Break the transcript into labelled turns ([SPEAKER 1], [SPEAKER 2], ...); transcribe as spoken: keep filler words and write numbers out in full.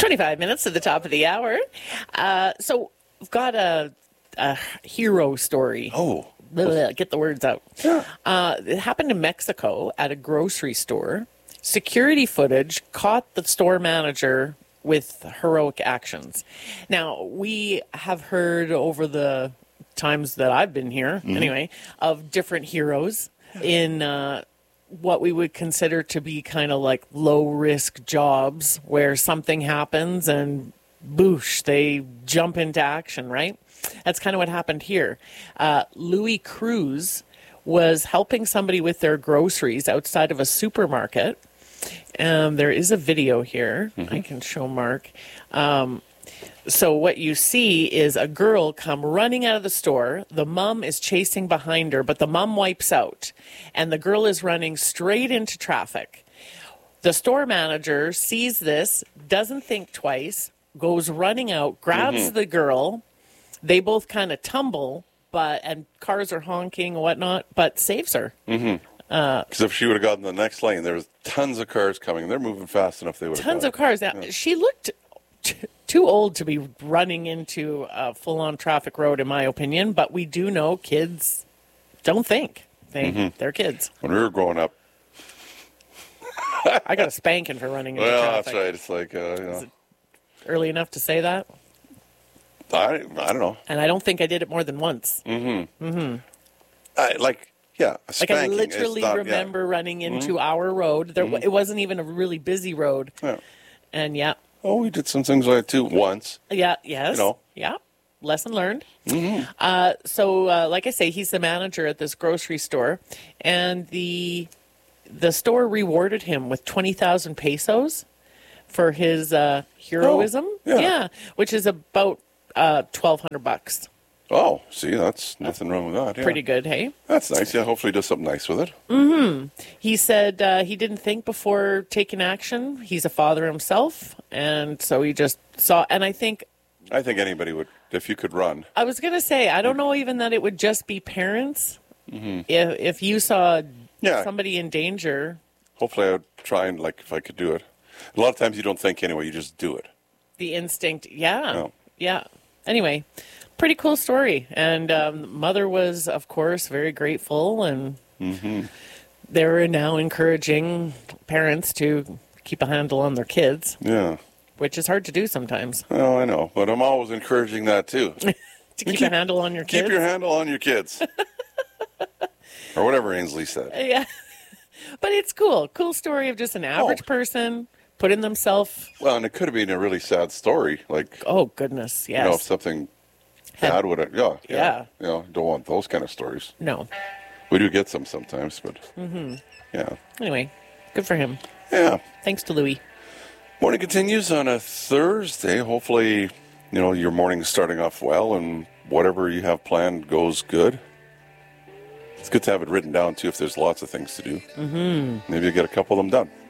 [SPEAKER 1] twenty-five minutes to the top of the hour. Uh, so we've got a, a hero story.
[SPEAKER 2] Oh.
[SPEAKER 1] Blah, get the words out.
[SPEAKER 2] Yeah.
[SPEAKER 1] Uh, it happened in Mexico at a grocery store. Security footage caught the store manager with heroic actions. Now, we have heard over the times that I've been here, mm-hmm. anyway, of different heroes in uh, what we would consider to be kind of like low-risk jobs where something happens and boosh, they jump into action, right? That's kind of what happened here. Uh, Louis Cruz was helping somebody with their groceries outside of a supermarket. Um, there is a video here. Mm-hmm. I can show Mark. Um, so what you see is a girl come running out of the store. The mom is chasing behind her, but the mom wipes out. And the girl is running straight into traffic. The store manager sees this, doesn't think twice, goes running out, grabs mm-hmm. the girl. They both kind of tumble, but and cars are honking and whatnot, but saves her.
[SPEAKER 2] Mm-hmm. Because uh, if she would have gotten the next lane, there was tons of cars coming. They're moving fast enough they would have
[SPEAKER 1] Tons of cars. Now, yeah. She looked t- too old to be running into a full-on traffic road, in my opinion, but we do know kids don't think. They, mm-hmm. They're kids.
[SPEAKER 2] When we were growing up.
[SPEAKER 1] I got a spanking for running into
[SPEAKER 2] well,
[SPEAKER 1] traffic.
[SPEAKER 2] Well, that's right. It's like, uh, you know.
[SPEAKER 1] Is it early enough to say that?
[SPEAKER 2] I, I don't know.
[SPEAKER 1] And I don't think I did it more than once.
[SPEAKER 2] Mm-hmm.
[SPEAKER 1] Mm-hmm.
[SPEAKER 2] I, like, yeah, a
[SPEAKER 1] Like I literally not, remember yeah. running into mm-hmm. our road. There, mm-hmm. It wasn't even a really busy road.
[SPEAKER 2] Yeah.
[SPEAKER 1] And yeah.
[SPEAKER 2] Oh, we did some things like that too once.
[SPEAKER 1] Yeah, yes.
[SPEAKER 2] You know.
[SPEAKER 1] Yeah. Lesson learned.
[SPEAKER 2] Mm-hmm.
[SPEAKER 1] Uh, so, uh, like I say, he's the manager at this grocery store. And the the store rewarded him with twenty thousand pesos for his uh, heroism.
[SPEAKER 2] Oh, yeah.
[SPEAKER 1] yeah. Which is about uh, twelve hundred bucks.
[SPEAKER 2] Oh, see, that's nothing wrong with that. Yeah.
[SPEAKER 1] Pretty good, hey?
[SPEAKER 2] That's nice. Yeah, hopefully he does something nice with it.
[SPEAKER 1] Mm-hmm. He said uh, he didn't think before taking action. He's a father himself, and so he just saw. And I think...
[SPEAKER 2] I think anybody would, if you could run.
[SPEAKER 1] I was going to say, I don't know even that it would just be parents.
[SPEAKER 2] Mm-hmm.
[SPEAKER 1] If, if you saw
[SPEAKER 2] yeah.
[SPEAKER 1] somebody in danger...
[SPEAKER 2] Hopefully I would try and, like, if I could do it. A lot of times you don't think anyway, you just do it.
[SPEAKER 1] The instinct, yeah.
[SPEAKER 2] No.
[SPEAKER 1] Yeah. Anyway... Pretty cool story. And um, mother was, of course, very grateful. And
[SPEAKER 2] mm-hmm.
[SPEAKER 1] they're now encouraging parents to keep a handle on their kids.
[SPEAKER 2] Yeah.
[SPEAKER 1] Which is hard to do sometimes.
[SPEAKER 2] Oh, I know. But I'm always encouraging that, too.
[SPEAKER 1] to keep, keep a handle on your kids?
[SPEAKER 2] Keep your handle on your kids. Or whatever Ainsley said.
[SPEAKER 1] Yeah. But it's cool. Cool story of just an average oh. person putting themselves...
[SPEAKER 2] Well, and it could have been a really sad story. Like,
[SPEAKER 1] oh, goodness, yes.
[SPEAKER 2] You know, if something... Bad would it? Yeah, yeah.
[SPEAKER 1] Yeah.
[SPEAKER 2] You know, don't want those kind of stories.
[SPEAKER 1] No.
[SPEAKER 2] We do get some sometimes, but
[SPEAKER 1] mm-hmm.
[SPEAKER 2] yeah.
[SPEAKER 1] Anyway, good for him.
[SPEAKER 2] Yeah.
[SPEAKER 1] Thanks to Louis.
[SPEAKER 2] Morning continues on a Thursday. Hopefully, you know, your morning's starting off well and whatever you have planned goes good. It's good to have it written down, too, if there's lots of things to do.
[SPEAKER 1] Mm-hmm.
[SPEAKER 2] Maybe you get a couple of them done.